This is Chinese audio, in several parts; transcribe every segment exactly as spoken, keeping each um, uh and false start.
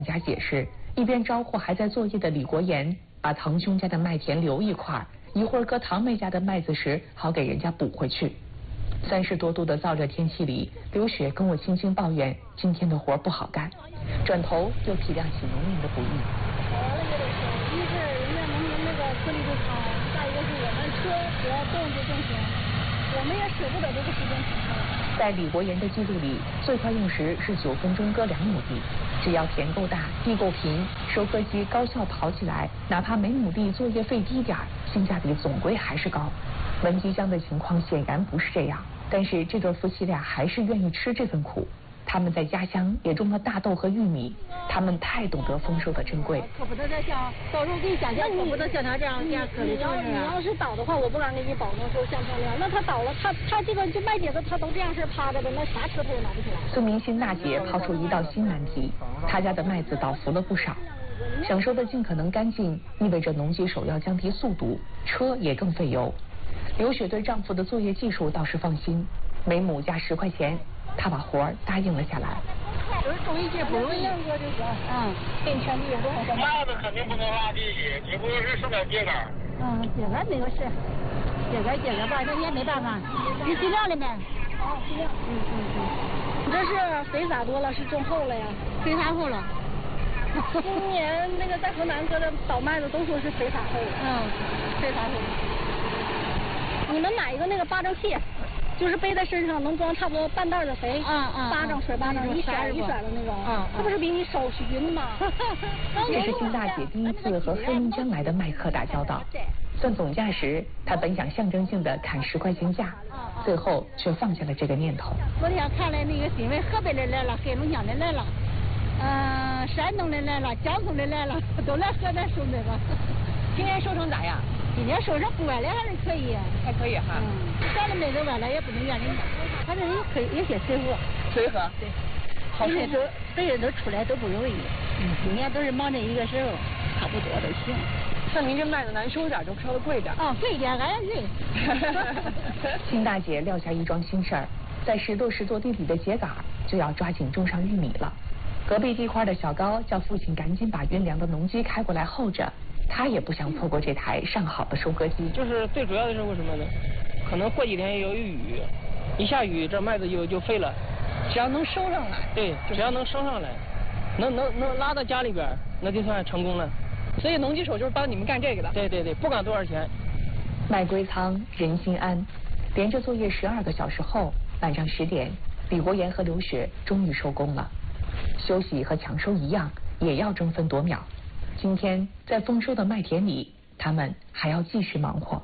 家解释，一边招呼还在作业的李国言，把堂兄家的麦田留一块，一会儿割堂妹家的麦子时，好给人家补回去。三十多度的燥热天气里，刘雪跟我轻轻抱怨今天的活不好干，转头又体谅起农民的不易。 一是人家农民那个颗粒度长，再一个是我们车和动物挣钱，我们也舍不得这个时间长。 在李国言的记录里，最快用时是九分钟割两亩地。只要田够大，地够平，收割机高效跑起来，哪怕每亩地作业费低点儿，性价比总归还是高。文吉江的情况显然不是这样，但是这对夫妻俩还是愿意吃这份苦。他们在家乡也种了大豆和玉米，他们太懂得丰收的珍贵。 可不得再像，到时候给你讲讲，可不得像他这样这样可怜。你要你要是倒的话，我不敢给你保证说像他那样。那他倒了，他他这个就麦秸子，他都这样式趴着的，那啥车他也拿不起来。 孙明新大姐抛出一道新难题，她家的麦子倒伏了不少，想收的尽可能干净，意味着农机手要降低速度，车也更费油。刘雪对丈夫的作业技术倒是放心，每亩加十块钱，她把活儿答应了下来。 就是种一些不容易，嗯，给你全地多少钱？ 麦子肯定不能拉地去，只不过是剩点秸秆。 嗯，秸秆没有事，秸秆秸秆吧，那也没办法，你尽量的呗。哦，尽量。嗯嗯嗯。你这是肥撒多了，是种厚了呀？肥撒厚了。今年那个在河南割的倒麦子都说是肥撒厚了。嗯，肥撒厚。你们买一个那个巴掌器。就是背在身上能装差不多半袋的肥，啊啊，巴掌水巴掌一甩一甩的那种，啊，这不是比你手匀吗？ 这是辛大姐第一次和黑龙江来的麦客打交道。算总价时，她本想象征性的砍十块钱价，最后却放下了这个念头。 昨天看来那个新闻，河北的来了，黑龙江的来了，嗯，山东的来了，江苏的来了，都来河南收那个。 今年收成咋样？ 今年收成不歪了，还是可以， 还可以哈。 嗯，咱的麦子歪了也不能怨人家，他这人可以有些随和。 随和。对。好人都别人都出来都不容易，嗯，今年都是忙这一个时候，差不多都行。 像您这麦子难收点，就稍微贵点。 哦，贵一点，俺也认。 辛大姐撂下一桩心事儿，在十多十座地里的秸秆就要抓紧种上玉米了。隔壁地块的小高叫父亲赶紧把运粮的农机开过来候着。他也不想错过这台上好的收割机。 就是最主要的是为什么呢？可能过几天又有雨，一下雨这麦子就就废了。 只要能收上来， 对，只要能收上来，能能能拉到家里边，那就算成功了。 所以农机手就是帮你们干这个的。 对对对，不管多少钱。 麦归仓，人心安。连着作业十二个小时后，晚上十点，李国言和刘雪终于收工了。休息和抢收一样，也要争分夺秒。今天在丰收的麦田里，他们还要继续忙活。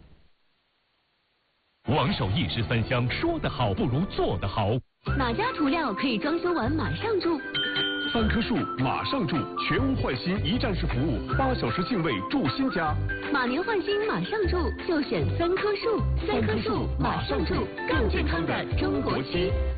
王守义十三香，说得好不如做得好。 哪家涂料可以装修完马上住？ 三棵树马上住，全屋换新一站式服务，八小时净位住新家。 马年换新马上住，就选三棵树。三棵树马上住，更健康的中国区。